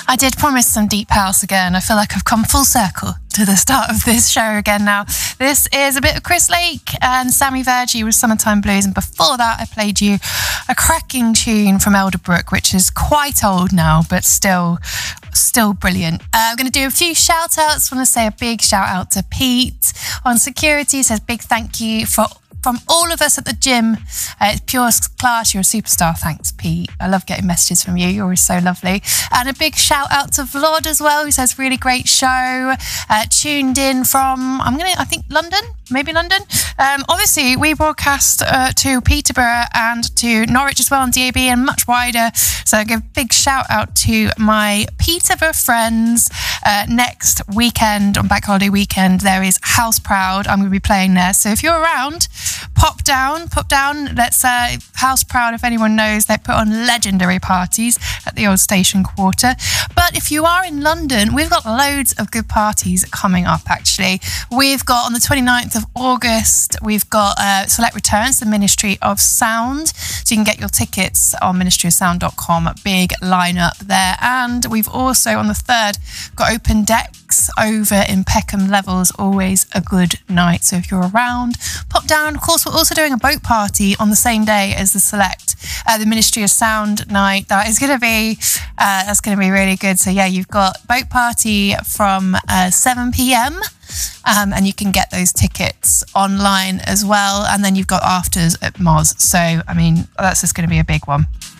I did promise some deep house again. I feel like I've come full circle to the start of this show again now. This is a bit of Chris Lake and Sammy Verji with Summertime Blues, and before that I played you a cracking tune from Elderbrook, which is quite old now, but still brilliant. I'm going to do a few shout outs. I want to say a big shout out to Pete on security. He says big thank you from all of us at the gym. It's pure class. You're a superstar. Thanks, Pete. I love getting messages from you. You're always so lovely. And a big shout out to Vlad as well, who says really great show. Tuned in from, I think London, maybe London. Obviously, we broadcast to Peterborough and to Norwich as well on DAB and much wider. So I give a big shout out to my Peterborough friends. Next weekend, on Bank Holiday weekend, there is House Proud. I'm going to be playing there. So if you're around, pop down. Let's House Proud, if anyone knows, they put on legendary parties at the old station quarter. But if you are in London, we've got loads of good parties coming up, actually. We've got on the 29th of August, we've got Select Returns, the Ministry of Sound. So you can get your tickets on ministryofsound.com. Big lineup there. And we've also, on the 3rd, got Open Decks over in Peckham Levels. Always a good night. So if you're around, pop down. Of course, we're also doing a boat party on the same day as the Select, the Ministry of Sound night. That's going to be really good. So yeah, you've got boat party from 7 p.m. And you can get those tickets online as well. And then you've got afters at Moz. So, I mean, that's just going to be a big one.